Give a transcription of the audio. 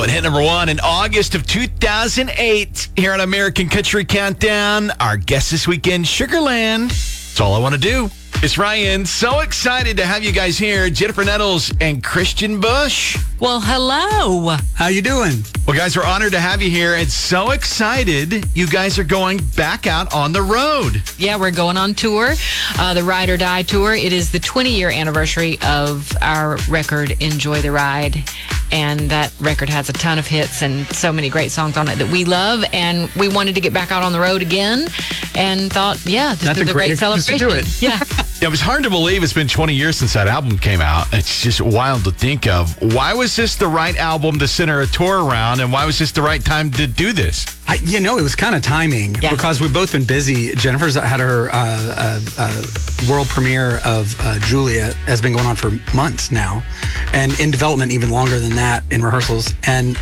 It hit number one in August of 2008 here on American Country Countdown. Our guest this weekend, Sugarland. That's all I want to do. It's Ryan. So excited to have you guys here. Jennifer Nettles and Christian Bush. Well, hello. How you doing? Well, guys, we're honored to have you here and so excited you guys are going back out on the road. Yeah, we're going on tour, the Ride or Die tour. It is the 20-year anniversary of our record, Enjoy the Ride. And that record has a ton of hits and so many great songs on it that we love. And we wanted to get back out on the road again and thought, yeah, this is a great celebration. To do it. Yeah. It was hard to believe it's been 20 years since that album came out. It's just wild to think of. Why was this the right album to center a tour around, and why was this the right time to do this? It was kind of timing because we've both been busy. Jennifer's had her world premiere of Julia has been going on for months now, and in development even longer than that in rehearsals. And